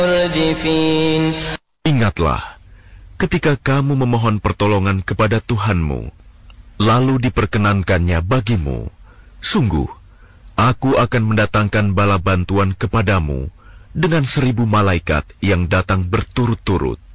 Ingatlah, ketika kamu memohon pertolongan kepada Tuhanmu, lalu diperkenankannya bagimu, sungguh, aku akan mendatangkan bala bantuan kepadamu dengan 1000 malaikat yang datang berturut-turut.